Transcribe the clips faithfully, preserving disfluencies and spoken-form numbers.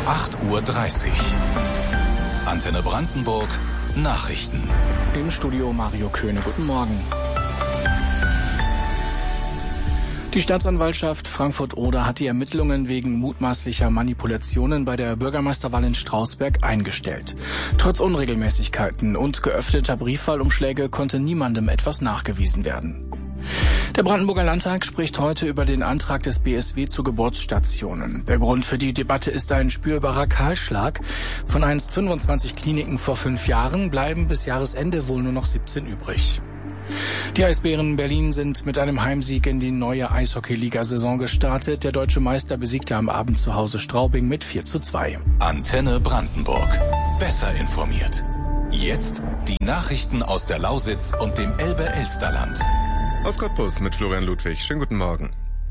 acht Uhr dreißig. Antenne Brandenburg Nachrichten. Im Studio Mario Köhne. Guten Morgen. Die Staatsanwaltschaft Frankfurt-Oder hat die Ermittlungen wegen mutmaßlicher Manipulationen bei der Bürgermeisterwahl in Strausberg eingestellt. Trotz Unregelmäßigkeiten und geöffneter Briefwahlumschläge konnte niemandem etwas nachgewiesen werden. Der Brandenburger Landtag spricht heute über den Antrag des B S W zu Geburtsstationen. Der Grund für die Debatte ist ein spürbarer Kahlschlag. Von einst fünfundzwanzig Kliniken vor fünf Jahren bleiben bis Jahresende wohl nur noch siebzehn übrig. Die Eisbären Berlin sind mit einem Heimsieg in die neue Eishockey-Liga-Saison gestartet. Der deutsche Meister besiegte am Abend zu Hause Straubing mit vier zu zwei. Antenne Brandenburg. Besser informiert. Jetzt die Nachrichten aus der Lausitz und dem Elbe-Elsterland. Aus Cottbus mit Florian Ludwig. Schönen guten Morgen.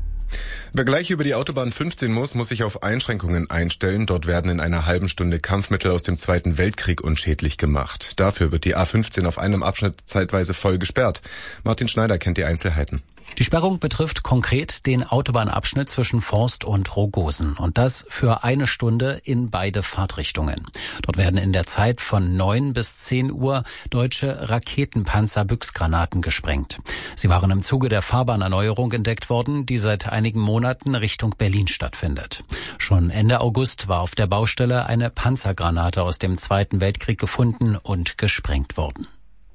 Wer gleich über die Autobahn fünfzehn muss, muss sich auf Einschränkungen einstellen. Dort werden in einer halben Stunde Kampfmittel aus dem Zweiten Weltkrieg unschädlich gemacht. Dafür wird die A fünfzehn auf einem Abschnitt zeitweise voll gesperrt. Martin Schneider kennt die Einzelheiten. Die Sperrung betrifft konkret den Autobahnabschnitt zwischen Forst und Rogosen. Und das für eine Stunde in beide Fahrtrichtungen. Dort werden in der Zeit von neun bis zehn Uhr deutsche Raketenpanzer-Büchsgranaten gesprengt. Sie waren im Zuge der Fahrbahnerneuerung entdeckt worden, die seit einigen Monaten Richtung Berlin stattfindet. Schon Ende August war auf der Baustelle eine Panzergranate aus dem Zweiten Weltkrieg gefunden und gesprengt worden.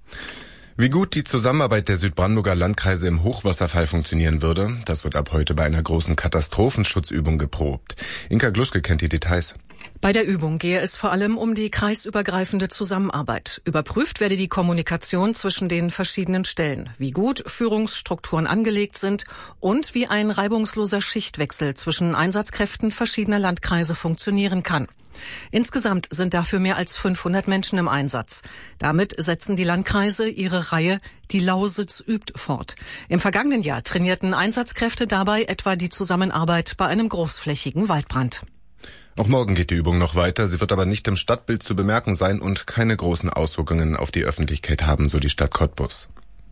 Wie gut die Zusammenarbeit der Südbrandenburger Landkreise im Hochwasserfall funktionieren würde, das wird ab heute bei einer großen Katastrophenschutzübung geprobt. Inka Gluschke kennt die Details. Bei der Übung gehe es vor allem um die kreisübergreifende Zusammenarbeit. Überprüft werde die Kommunikation zwischen den verschiedenen Stellen, wie gut Führungsstrukturen angelegt sind und wie ein reibungsloser Schichtwechsel zwischen Einsatzkräften verschiedener Landkreise funktionieren kann. Insgesamt sind dafür mehr als fünfhundert Menschen im Einsatz. Damit setzen die Landkreise ihre Reihe Die Lausitz übt fort. Im vergangenen Jahr trainierten Einsatzkräfte dabei etwa die Zusammenarbeit bei einem großflächigen Waldbrand. Auch morgen geht die Übung noch weiter. Sie wird aber nicht im Stadtbild zu bemerken sein und keine großen Auswirkungen auf die Öffentlichkeit haben, so die Stadt Cottbus.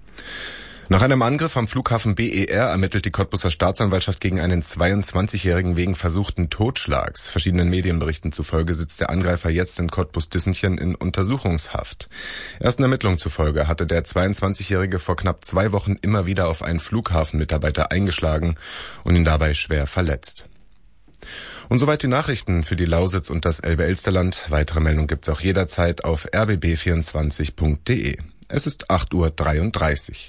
Nach einem Angriff am Flughafen B E R ermittelt die Cottbuser Staatsanwaltschaft gegen einen zweiundzwanzigjährigen wegen versuchten Totschlags. Verschiedenen Medienberichten zufolge sitzt der Angreifer jetzt in Cottbus-Dissenchen in Untersuchungshaft. Ersten Ermittlungen zufolge hatte der zweiundzwanzigjährige vor knapp zwei Wochen immer wieder auf einen Flughafenmitarbeiter eingeschlagen und ihn dabei schwer verletzt. Und soweit die Nachrichten für die Lausitz und das Elbe-Elsterland. Weitere Meldungen gibt's auch jederzeit auf r b b vierundzwanzig punkt d e. Es ist acht Uhr dreiunddreißig.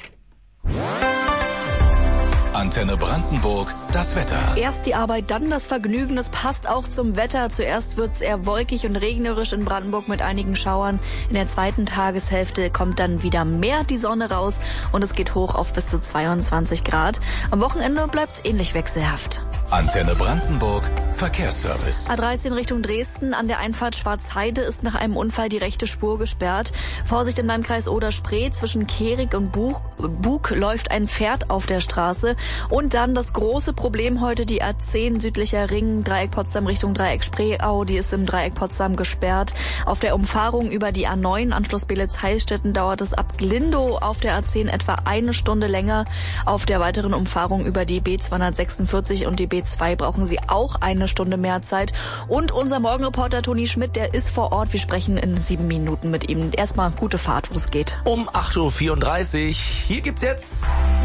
Antenne Brandenburg, das Wetter. Erst die Arbeit, dann das Vergnügen. Es passt auch zum Wetter. Zuerst wird es eher wolkig und regnerisch in Brandenburg mit einigen Schauern. In der zweiten Tageshälfte kommt dann wieder mehr die Sonne raus und es geht hoch auf bis zu zweiundzwanzig Grad. Am Wochenende bleibt es ähnlich wechselhaft. Antenne Brandenburg, Verkehrsservice. A dreizehn Richtung Dresden, an der Einfahrt Schwarzheide ist nach einem Unfall die rechte Spur gesperrt. Vorsicht im Landkreis Oder-Spree, zwischen Kehrig und Buch, Bug läuft ein Pferd auf der Straße. Und dann das große Problem heute, die A zehn südlicher Ring, Dreieck Potsdam Richtung Dreieck Spreeau, die ist im Dreieck Potsdam gesperrt. Auf der Umfahrung über die A neun, Anschluss Belitz-Heilstätten, dauert es ab Glindow auf der A zehn etwa eine Stunde länger. Auf der weiteren Umfahrung über die B zweihundertsechsundvierzig und die B zwei brauchen Sie auch eine Stunde mehr Zeit. Und unser Morgenreporter Toni Schmidt, der ist vor Ort. Wir sprechen in sieben Minuten mit ihm. Erstmal gute Fahrt, wo es geht. Um acht Uhr vierunddreißig. Hier gibt's jetzt